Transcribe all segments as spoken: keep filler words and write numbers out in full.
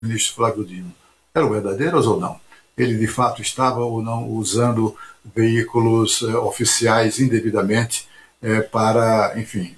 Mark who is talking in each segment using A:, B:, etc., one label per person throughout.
A: ministro Flávio Dino eram verdadeiras ou não? Ele de fato estava ou não usando veículos eh, oficiais indevidamente eh, para, enfim,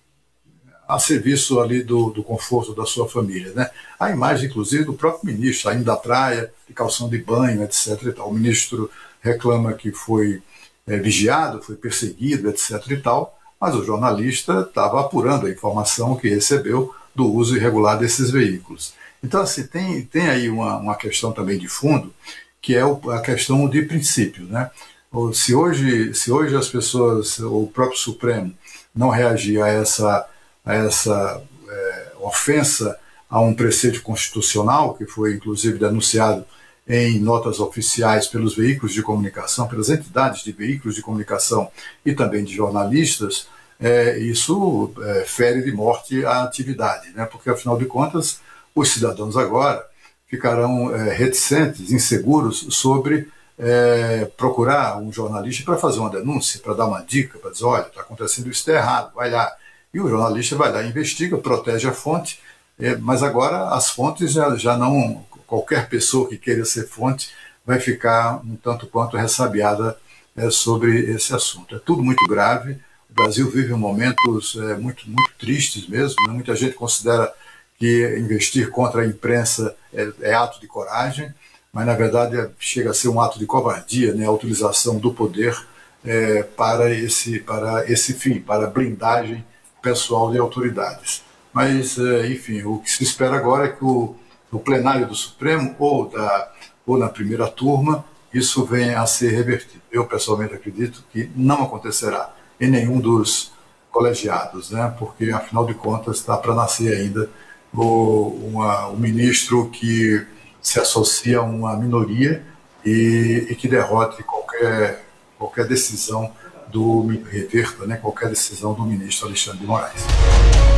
A: a serviço ali do, do conforto da sua família, né? A imagem, inclusive, do próprio ministro, saindo da praia, de calção de banho, etc. E tal. O ministro reclama que foi é, vigiado, foi perseguido, etc. E tal, mas o jornalista estava apurando a informação que recebeu do uso irregular desses veículos. Então, assim, tem, tem aí uma, uma questão também de fundo, que é o, a questão de princípio, né? Se hoje, se hoje as pessoas, o próprio Supremo, não reagir a essa a essa é, ofensa a um preceito constitucional, que foi inclusive denunciado em notas oficiais pelos veículos de comunicação, pelas entidades de veículos de comunicação e também de jornalistas, é, isso é, fere de morte a atividade, né? Porque, afinal de contas, os cidadãos agora ficarão é, reticentes, inseguros sobre é, procurar um jornalista para fazer uma denúncia, para dar uma dica, para dizer, olha, está acontecendo isso, está errado, vai lá. E o jornalista vai lá, investiga, protege a fonte, mas agora as fontes já, já não. Qualquer pessoa que queira ser fonte vai ficar um tanto quanto ressabiada é, sobre esse assunto. É tudo muito grave. O Brasil vive momentos é, muito, muito tristes mesmo, né? Muita gente considera que investir contra a imprensa é, é ato de coragem, mas na verdade é, chega a ser um ato de covardia, né? A utilização do poder é, para, esse, para esse fim, para a blindagem pessoal de autoridades. Mas, enfim, o que se espera agora é que o, no plenário do Supremo ou, da, ou na primeira turma isso venha a ser revertido. Eu, pessoalmente, acredito que não acontecerá em nenhum dos colegiados, né? Porque, afinal de contas, está para nascer ainda o, uma, um ministro que se associa a uma minoria e, e que derrote qualquer, qualquer decisão do reverta, né, qualquer decisão do ministro Alexandre de Moraes.